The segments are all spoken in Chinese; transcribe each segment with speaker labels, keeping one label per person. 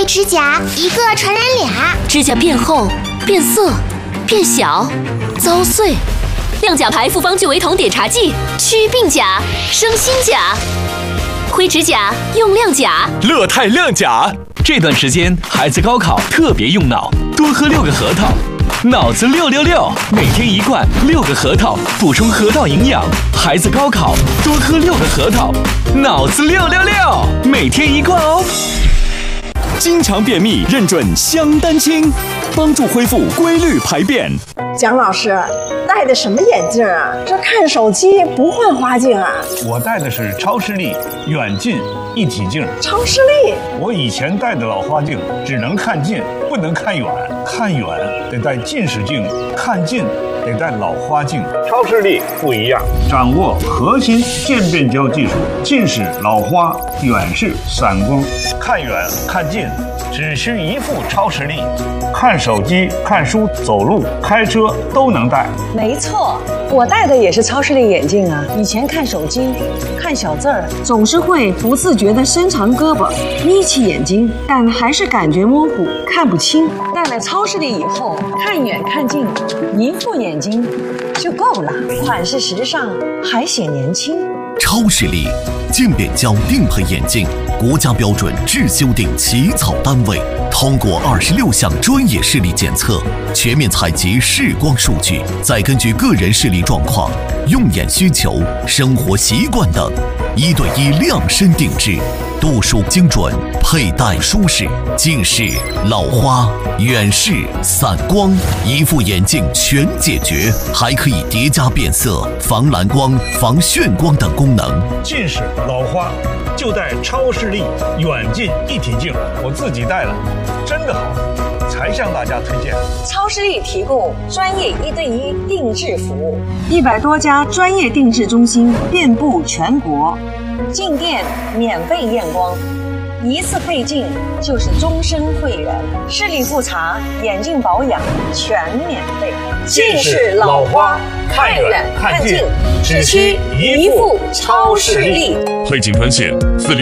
Speaker 1: 灰指甲一个传染俩，
Speaker 2: 指甲变厚、变色、变小、遭碎。亮甲牌复方聚维酮碘茶剂，祛病甲，生新甲。灰指甲用亮甲，
Speaker 3: 乐泰亮甲。这段时间孩子高考特别用脑，多喝6个核桃，脑子666，每天1罐6个核桃，补充核桃营养。孩子高考多喝6个核桃，脑子666，每天1罐哦。经常便秘认准香丹清，帮助恢复规律排便。
Speaker 4: 蒋老师，戴的什么眼镜啊？这看手机不换花镜啊？
Speaker 5: 我戴的是超视力远近一体镜。
Speaker 4: 超视力？
Speaker 5: 我以前戴的老花镜只能看近，不能看远，看远得戴近视镜，看近得戴老花镜。超视力不一样，掌握核心渐变焦技术，近视、老花、远视、散光，看远看近只需一副超视力，看手机、看书、走路、开车都能戴。
Speaker 4: 没错，我戴的也是超视力眼镜啊。以前看手机、看小字儿，总是会不自觉地伸长胳膊，眯起眼睛，但还是感觉模糊，看不清。戴了超视力以后，看远看近，一副眼睛就够了，款式时尚，还显年轻。
Speaker 6: 超视力渐变焦定配眼镜，国家标准制修订起草单位，通过26项专业视力检测，全面采集视光数据，再根据个人视力状况、用眼需求、生活习惯等，1对1量身定制，度数精准，佩戴舒适，近视、老花、远视、散光，一副眼镜全解决，还可以叠加变色、防蓝光、防眩光等功能。
Speaker 5: 近视、老花就戴超视力远近一体镜，我自己戴了，真的好，才向大家推荐。
Speaker 4: 超视力提供专业1对1定制服务，100多家专业定制中心遍布全国，进店免费验光，一次配镜就是终身会员，视力复查、眼镜保养全免费。近视、老花看远看近，只需一副超视力。
Speaker 7: 配镜专线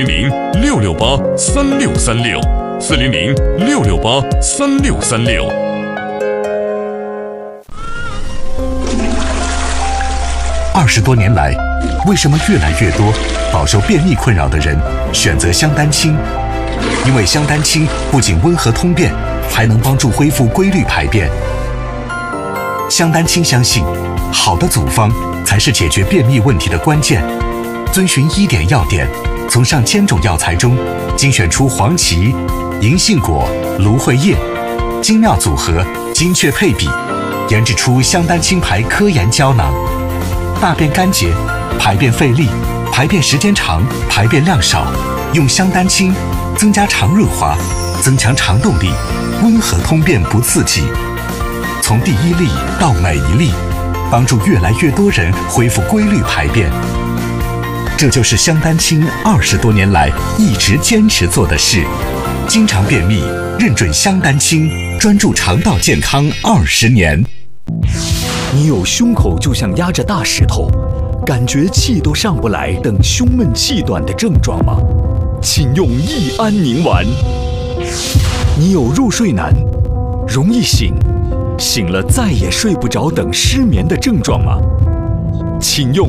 Speaker 7: 400-668-3636，400-668-3636。
Speaker 8: 20多年来，为什么越来越多饱受便秘困扰的人选择香丹清？因为香丹清不仅温和通便，还能帮助恢复规律排便。香丹清相信，好的组方才是解决便秘问题的关键。遵循1点要点，从上千种药材中精选出黄芪、银杏果、芦荟叶，精妙组合，精确配比，研制出香丹清牌科研胶囊。大便干结、排便费力、排便时间长、排便量少，用香丹清增加肠润滑，增强肠动力，温和通便不刺激。从第1粒到每一粒，帮助越来越多人恢复规律排便。这就是香丹清20多年来一直坚持做的事。经常便秘，认准香丹清，专注肠道健康20年。
Speaker 3: 你有胸口就像压着大石头，感觉气都上不来等胸闷气短的症状吗？请用益安宁丸。你有入睡难、容易醒、醒了再也睡不着等失眠的症状吗？请用